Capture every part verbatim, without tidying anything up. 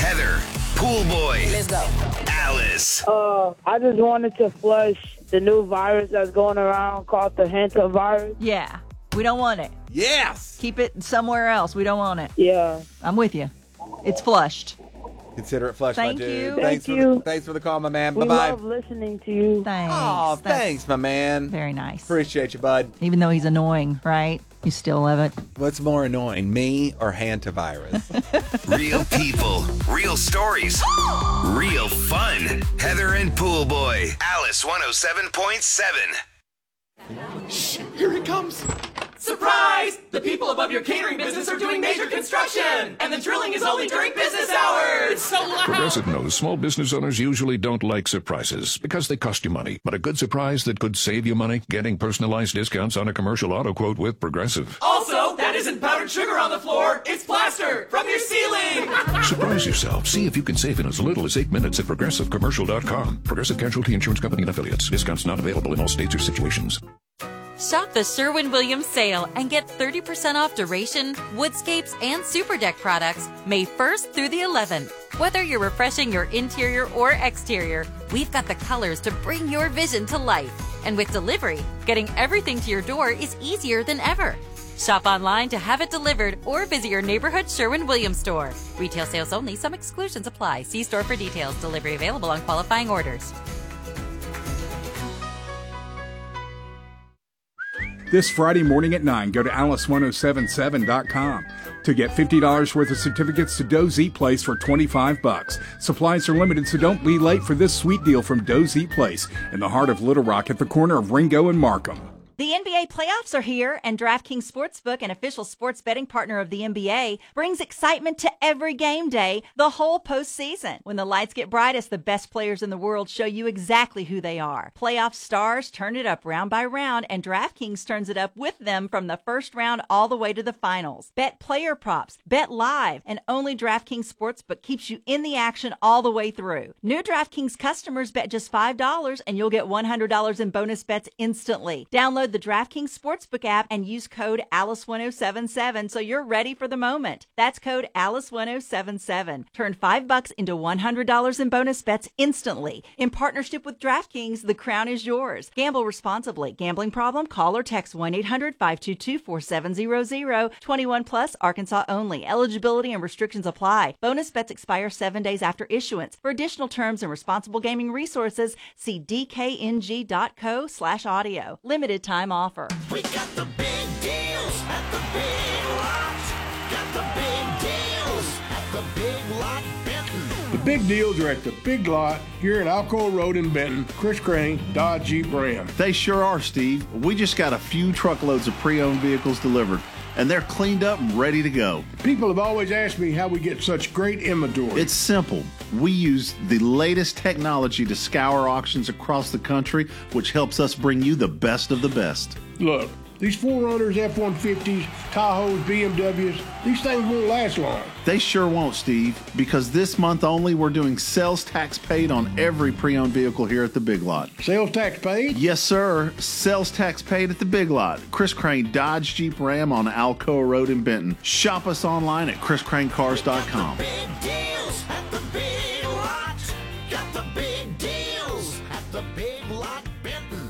Heather, Pool Boy. Let's go. Alice. Uh, I just wanted to flush the new virus that's going around called the hantavirus. Yeah, we don't want it. Yes. Keep it somewhere else. We don't want it. Yeah. I'm with you. It's flushed. Consider it flushed, Thank my dude. you. Thanks Thank for you. The, thanks for the call, my man. We Bye-bye. love listening to you. Thanks. Oh, That's thanks, my man. Very nice. Appreciate you, bud. Even though he's annoying, right? You still love it. What's more annoying, me or hantavirus? Real people, real stories, real fun. Heather and Pool Boy. Alice one oh seven point seven. Shh, here he comes. Surprise! The people above your catering business are doing major construction, and the drilling is only during business hours. It's so loud. Progressive knows small business owners usually don't like surprises because they cost you money. But a good surprise that could save you money, getting personalized discounts on a commercial auto quote with Progressive. Also, that isn't powdered sugar on the floor. It's plaster from your ceiling. Surprise yourself. See if you can save in as little as eight minutes at progressive commercial dot com. Progressive Casualty Insurance Company and Affiliates. Discounts not available in all states or situations. Shop the Sherwin-Williams sale and get thirty percent off duration, woodscapes, and super deck products May first through the eleventh. Whether you're refreshing your interior or exterior, we've got the colors to bring your vision to life. And with delivery, getting everything to your door is easier than ever. Shop online to have it delivered or visit your neighborhood Sherwin-Williams store. Retail sales only. Some exclusions apply. See store for details. Delivery available on qualifying orders. This Friday morning at nine, go to alice ten seventy-seven dot com to get fifty dollars worth of certificates to Doe's Eat Place for twenty-five bucks. Supplies are limited, so don't be late for this sweet deal from Doe's Eat Place in the heart of Little Rock at the corner of Ringo and Markham. The N B A playoffs are here, and DraftKings Sportsbook, an official sports betting partner of the N B A, brings excitement to every game day, the whole postseason. When the lights get brightest, the best players in the world show you exactly who they are. Playoff stars turn it up round by round, and DraftKings turns it up with them from the first round all the way to the finals. Bet player props, bet live, and only DraftKings Sportsbook keeps you in the action all the way through. New DraftKings customers bet just five dollars, and you'll get one hundred dollars in bonus bets instantly. Download the DraftKings Sportsbook app and use code Alice ten seventy-seven so you're ready for the moment. That's code Alice ten seventy-seven. Turn five bucks into one hundred dollars in bonus bets instantly. In partnership with DraftKings, the crown is yours. Gamble responsibly. Gambling problem? Call or text one eight hundred five two two four seven zero zero. twenty-one plus, Arkansas only. Eligibility and restrictions apply. Bonus bets expire seven days after issuance. For additional terms and responsible gaming resources, see d k n g dot co slash audio. Limited time offer. We got the big deals at the Big Lot. Got the big deals at the Big Lot Benton. The big deals are at the Big Lot here at Alcoa Road in Benton. Chris Crane, Dodge Jeep Ram. They sure are, Steve. We just got a few truckloads of pre-owned vehicles delivered, and they're cleaned up and ready to go. People have always asked me how we get such great inventory. It's simple. We use the latest technology to scour auctions across the country, which helps us bring you the best of the best. Look, these four runners, F one fifties, Tahoes, B M Ws, these things won't last long. They sure won't, Steve, because this month only we're doing sales tax paid on every pre-owned vehicle here at the Big Lot. Sales tax paid? Yes, sir. Sales tax paid at the Big Lot. Chris Crane Dodge Jeep Ram on Alcoa Road in Benton. Shop us online at chris crane cars dot com. Big deals at the Big Lot. Got the big deals at the Big Lot Benton.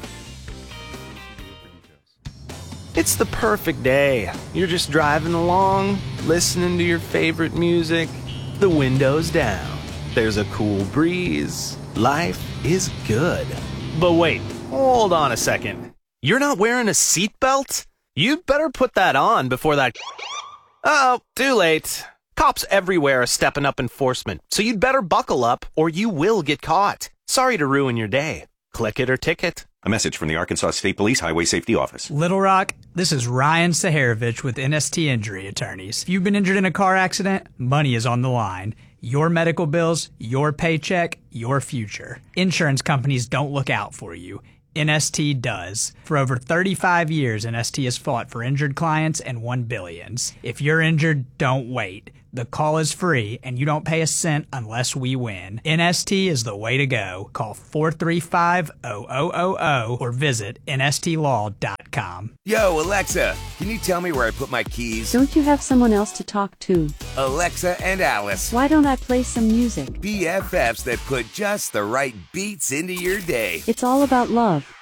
It's the perfect day. You're just driving along, listening to your favorite music, the windows down. There's a cool breeze. Life is good. But wait, hold on a second. You're not wearing a seatbelt? You'd better put that on before that... Uh-oh, too late. Cops everywhere are stepping up enforcement, so you'd better buckle up or you will get caught. Sorry to ruin your day. Click it or ticket. A message from the Arkansas State Police Highway Safety Office. Little Rock, this is Ryan Saharovich with N S T Injury Attorneys. If you've been injured in a car accident, money is on the line. Your medical bills, your paycheck, your future. Insurance companies don't look out for you. N S T does. For over thirty-five years, N S T has fought for injured clients and won billions. If you're injured, don't wait. The call is free, and you don't pay a cent unless we win. N S T is the way to go. Call four three five, zero zero zero zero or visit N S T law dot com. Yo, Alexa, can you tell me where I put my keys? Don't you have someone else to talk to? Alexa and Alice. Why don't I play some music? B F Fs that put just the right beats into your day. It's all about love.